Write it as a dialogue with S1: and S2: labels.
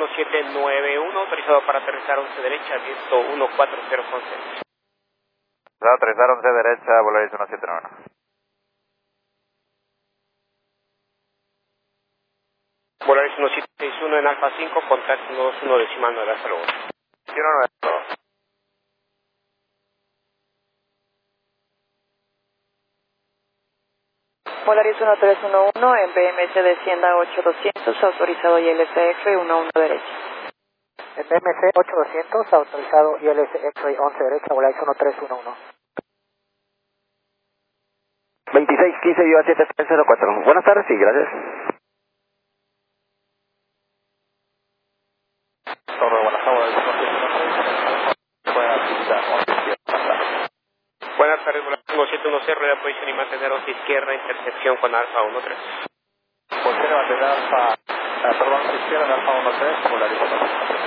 S1: 1791, autorizado para aterrizar 11 derecha, viento 140 con centro.
S2: Aterrizar 11 derecha, Volaris 1791.
S1: Volaris 1761 en Alfa 5, contacto 121 decimal 9, hasta luego.
S2: 192.
S3: Volaris 1311 en BMC descienda 8200, autorizado ILS X-Ray 11 derecha.
S4: En BMC 8200, autorizado ILS X-Ray 11 derecha, Volaris 1311.
S5: 2615 Viva 7304. Buenas tardes, sí, gracias.
S2: Torre, buenas tardes.
S1: Buenas tardes, Volaris 1710, rueda de posición y mantener hacia izquierda, intercepción con Alfa 13.
S2: Posición de mantener Alfa, perdón, izquierda en Alfa 13, Volaris 17.